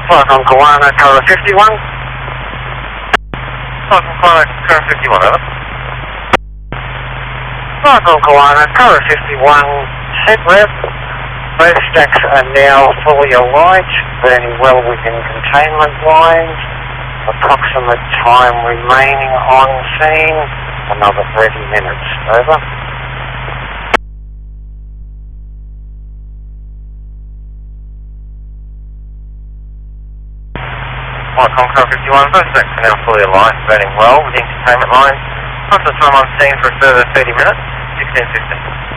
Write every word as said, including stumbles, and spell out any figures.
Flight from Kawana, Kara fifty-one. Flight from Kawana, Kara fifty-one, over. Flight from Kawana, Kara fifty-one, set rep. Both stacks are now fully alight, burning well within containment lines. Approximate time remaining on scene, another thirty minutes, over. Flight from Kara fifty-one, both stacks are now fully alight, burning well within containment lines. Approximate time on scene for a further thirty minutes, sixteen fifteen.